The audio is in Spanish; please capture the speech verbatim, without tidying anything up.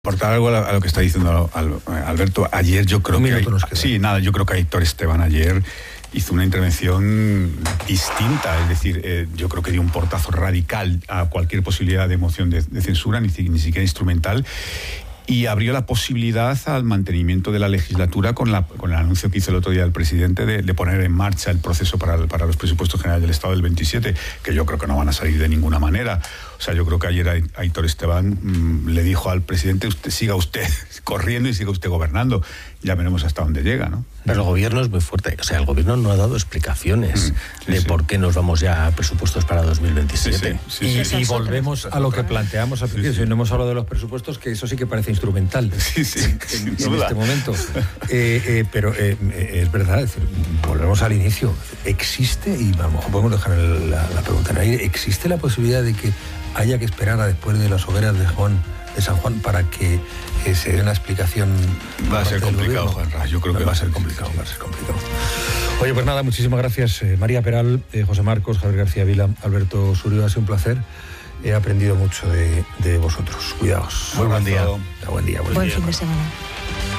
Aportar algo a lo que está diciendo Alberto. Ayer yo creo que hay, sí, nada, yo creo que Aitor Esteban ayer hizo una intervención distinta, es decir, eh, yo creo que dio un portazo radical a cualquier posibilidad de moción de, de censura, ni, ni siquiera instrumental, y abrió la posibilidad al mantenimiento de la legislatura con, la, con el anuncio que hizo el otro día el presidente de, de poner en marcha el proceso para, para los presupuestos generales del Estado del veintisiete, que yo creo que no van a salir de ninguna manera. O sea, yo creo que ayer Aitor Esteban mmm, le dijo al presidente, usted siga usted corriendo y siga usted gobernando. Ya veremos hasta dónde llega, ¿no? Pero el gobierno es muy fuerte. O sea, el gobierno no ha dado explicaciones mm, sí, de sí. por qué nos vamos ya a presupuestos para dos mil veintisiete. Sí, sí, sí, sí, y, y volvemos a lo que planteamos al principio. Sí, sí. No hemos hablado de los presupuestos, que eso sí que parece instrumental sí, sí, en, en este momento. Eh, eh, pero eh, es verdad, es decir, volvemos al inicio. ¿Existe, y a lo mejor podemos dejar la, la pregunta en el aire, ¿existe la posibilidad de que haya que esperar a después de las hogueras de Juan de San Juan para que eh, se dé una explicación? Va a ser complicado, Juanra. Yo creo que va a ser complicado, va a ser complicado. Oye, pues nada, muchísimas gracias, eh, María Peral, eh, José Marcos, Javier García Vila, Alberto Surio. Ha sido un placer. He aprendido mucho de, de vosotros. Cuidaos. Muy buen día. Buen día. Buen, buen día. fin de semana.